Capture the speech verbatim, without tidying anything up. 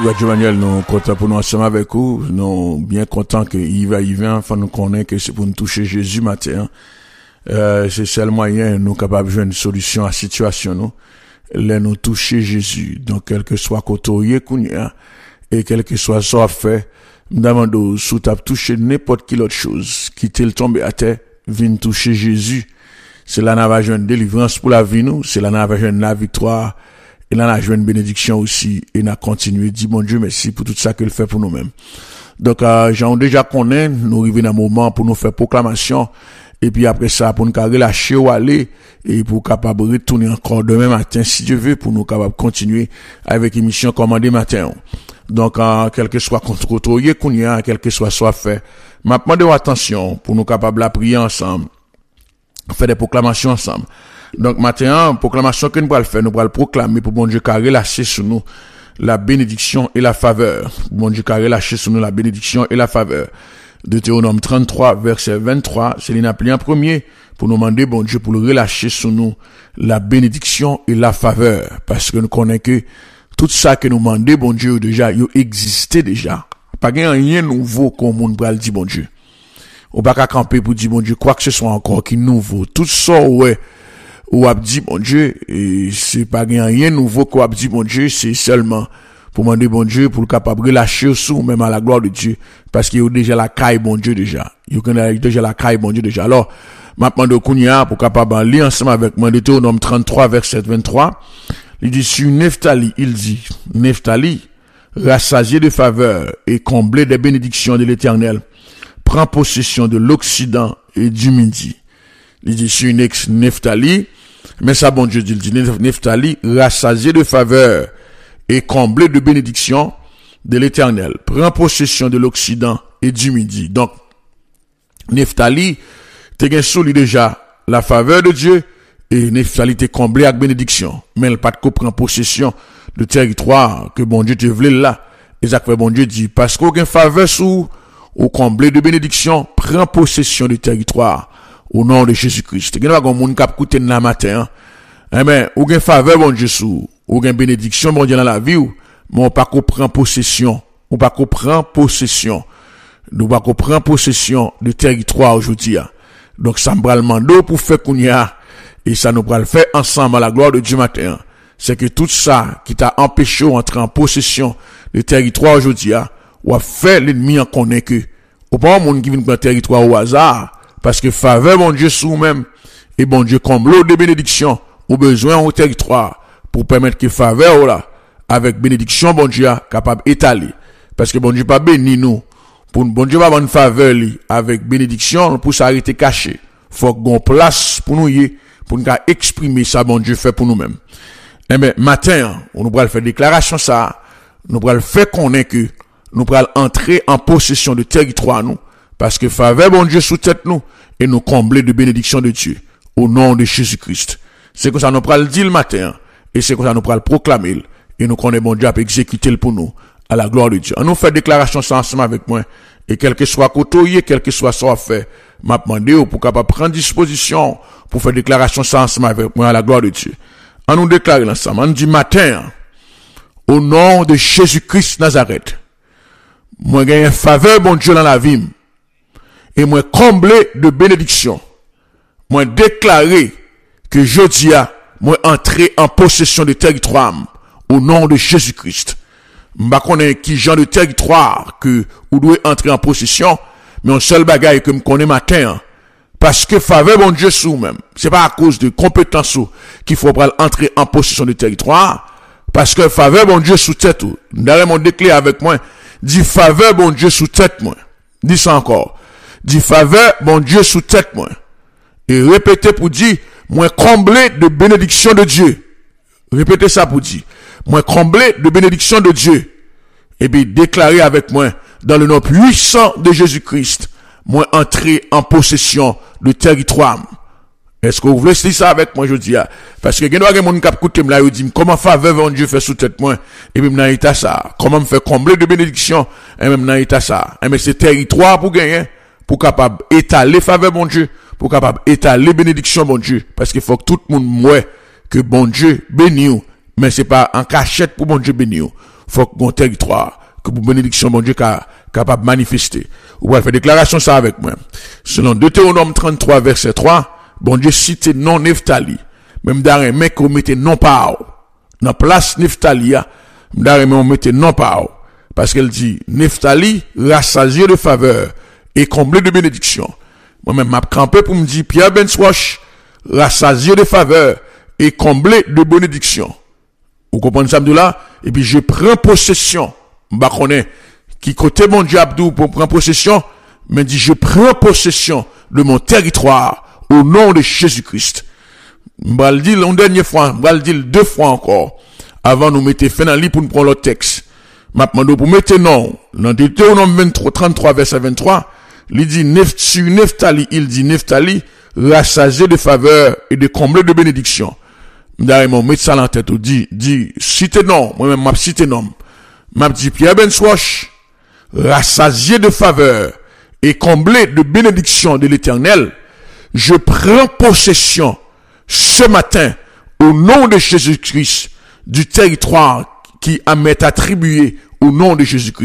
Radio Manuel, nous content pour nous ensemble avec vous. Nous bien content que il va y venir, enfin nous connaît que c'est pour nous toucher Jésus matin. Euh, c'est seul moyen nous capable de jouer une solution à la situation nous. Là nous toucher Jésus. Donc quel que soit côté kounya et quel que soit ça fait, me demande sous t'a toucher n'importe quelle autre chose qui t'est tombé à terre, viens toucher Jésus. C'est là n'a va jouer une délivrance pour la vie nous, c'est là n'a va jouer la victoire. Et là, on a joué une bénédiction aussi, et on a continué, dit, mon Dieu, merci pour tout ça qu'il fait pour nous-mêmes. Donc, euh, j'en déjà connaît, nous arrivons dans un moment pour nous faire proclamation, et puis après ça, pour nous relâcher ou aller, et pour capable retourner encore demain matin, si Dieu veut, pour nous capable continuer avec l'émission commandée matin. Donc, euh, quel que soit contre autorité qu'on y a, quel que soit soit fait, m'a demandé attention pour nous capable la prier ensemble, faire des proclamations ensemble. Donc, maintenant, proclamation que nous allons faire, nous allons proclamer pour bon Dieu qui a relâché sur nous la bénédiction et la faveur. Bon Dieu qui a relâché sur nous la bénédiction et la faveur. Deutéronome trente-trois, verset vingt-trois, c'est l'appelé en premier pour nous demander, bon Dieu, pour le relâcher sur nous la bénédiction et la faveur. Parce que nous connaissons que tout ça que nous demandons, bon Dieu, déjà, il existait déjà. Pas rien de nouveau qu'on monde va le dire, bon Dieu. On va pas camper pour dire, bon Dieu, quoi que ce soit encore qui est nouveau. Tout ça, ouais. Ou a dit bon Dieu, et c'est pas rien de nouveau qu'on a dit bon Dieu, c'est seulement pour demander bon Dieu pour le capable relâcher sous même à la gloire de Dieu, parce qu'il y a déjà la caille bon Dieu déjà. Il y a déjà la caille bon Dieu déjà. Alors, maintenant de Kounia pour capable lire ensemble avec moi Deutéronome trente-trois verset vingt-trois, il dit sur Nephtali, il dit Nephtali, rassasié de faveur et comblé des bénédictions de l'Éternel, prend possession de l'Occident et du Midi. Il dit sur Nephtali, mais ça, bon Dieu dit, il dit, Nephtali, rassasié de faveur et comblé de bénédictions de l'Éternel, prend possession de l'Occident et du Midi. Donc, Nephtali, t'es gain sous lui déjà la faveur de Dieu, et Nephtali t'es comblé avec bénédiction. Mais elle pas de prend possession de territoire que bon Dieu te voulait là. Et ça fait bon Dieu dit, parce qu'aucun faveur sous, au comblé de bénédiction, prend possession du territoire. Au nom de Jésus-Christ. Il y a un monde qui a écouté dans la matin. Eh ben, ou gen faveur, bon Dieu, sous, ou gen bénédiction, bon Dieu, dans la vie, mais on pas qu'on prend possession. On pas qu'on prend possession. Nous pas qu'on prend possession de territoire aujourd'hui. Donc, ça me bral mando pour faire qu'on y a, et ça nous bral faire ensemble à la gloire de Dieu matin. C'est que tout ça qui t'a empêché d'entrer en possession de territoire aujourd'hui, ou a fait l'ennemi en connaît que, ou pas un monde qui vient prendre territoire au hasard, parce que faveur, bon Dieu, sous même, et bon Dieu, comme l'eau de bénédiction, au besoin au territoire, pour permettre que faveur, là, avec bénédiction, bon Dieu, capable d'étaler. Parce que bon Dieu, pas béni nous, pour bon Dieu, pas bonne faveur, li, avec bénédiction, pour s'arrêter caché. Faut qu'on place pour nous, y, pour nous exprimer ça, bon Dieu, fait pour nous-mêmes. Eh ben, matin, on nous va faire déclaration ça, nous va faire connaître que, nous va entrer en possession de territoire, nous, parce que faveur, bon Dieu, sous tête nous, et nous combler de bénédiction de Dieu, au nom de Jésus-Christ. C'est comme ça nous pral le dire le matin, et c'est comme ça nous pral le proclamer, et nous connaissons bon Dieu à exécuter pour nous, à la gloire de Dieu. On nous fait déclaration ça ensemble avec moi, et quel que soit côté, quel que soit ça fait, m'a demandé pour capable prendre disposition, pour faire déclaration ça ensemble avec moi, à la gloire de Dieu. On nous déclare ensemble, on dit matin, au nom de Jésus-Christ Nazareth, moi gagne faveur, bon Dieu, dans la vie, et moi comblé de bénédiction, moi déclaré que jeudi a, moi entré en possession de territoire au nom de Jésus-Christ. M'ba connais qui genre de territoire que vous devez entrer en possession, mais un seul bagaille que me connais matin, parce que faveur bon Dieu sous même, c'est pas à cause de compétence qu'il faut entrer en possession de territoire, parce que faveur bon Dieu sous tête ou, d'ailleurs mon déclaré avec moi, dit faveur bon Dieu sous tête moi, dis ça encore. Dit faveur, bon Dieu, sous tête, moi. Et répétez pour dire, moi comblé de bénédiction de Dieu. Répétez ça pour dire, moi comblé de bénédiction de Dieu. Et puis déclarez avec moi, dans le nom puissant de Jésus-Christ, moi entrer en possession de territoire. Est-ce que vous voulez dire ça avec moi, je dis, parce que, il y a des gens qui écoutent, là, ils disent, comment faveur, bon Dieu, fait sous tête, moi, et même dans l'état ça. Comment me faire combler de bénédiction, et même dans l'état ça. Et mais c'est territoire pour gagner. Pour capable étaler faveur bon Dieu, pour capable étaler bénédiction bon Dieu, parce qu'il faut que tout le monde mouait que bon Dieu bénisse, mais c'est pas en cachette pour bon Dieu bénisse. faut qu'on territoire, que pour bénédiction, mon Dieu, capable de manifester. Ou va faire déclaration ça avec moi. Selon Deutéronome trente-trois, verset trois, bon Dieu cite non Nephtali. Même d'arrêt, mec, on mette non pas. Dans place Nephtali, d'arrêt, on mette non pas. Parce qu'elle dit, Nephtali, rassasié de faveur et comblé de bénédiction. Moi-même, m'a campé pour me dire, Pierre Ben Swash, rassasié de faveur et comblé de bénédiction. Vous comprenez ça, là? Et puis, je prends possession. Bah, connaît, qui côté mon Dieu Abdou pour prendre possession, mais dit, je prends possession de mon territoire au nom de Jésus-Christ. Bah, le dire une dernière fois, bah, le dire deux fois encore, avant nous mettre fin dans le lit pour nous prendre le texte. M'a demandé pour mettre non, dans Deutéronome vingt-trois, trente-trois, verset vingt-trois, il dit, sur Nephtali, il dit Nephtali, rassasié de faveur et de comblé de bénédiction. D'ailleurs, mon mettre ça en tête, dit, dit, cité non, moi-même, m'a cité non. M'a dit, Pierre Ben Swash, rassasié de faveur et comblé de bénédiction de l'Éternel, je prends possession ce matin, au nom de Jésus-Christ, du territoire qui m'est attribué au nom de Jésus-Christ.